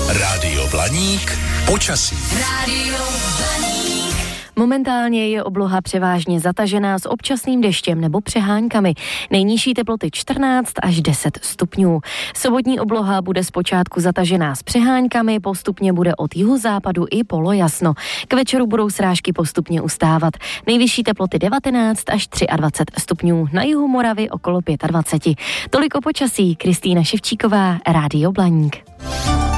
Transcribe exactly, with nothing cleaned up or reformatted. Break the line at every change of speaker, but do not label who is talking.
Rádio Blaník, počasí.
Rádio Blaník.
Momentálně je obloha převážně zatažená s občasným deštěm nebo přeháňkami. Nejnižší teploty čtrnáct až deset stupňů. Sobotní obloha bude zpočátku zatažená s přeháňkami, postupně bude od jihozápadu i polojasno. K večeru budou srážky postupně ustávat. Nejvyšší teploty devatenáct až dvacet tři stupňů. Na jihu Moravy okolo dvacet pět. Tolik o počasí. Kristýna Ševčíková, Rádio Blaník.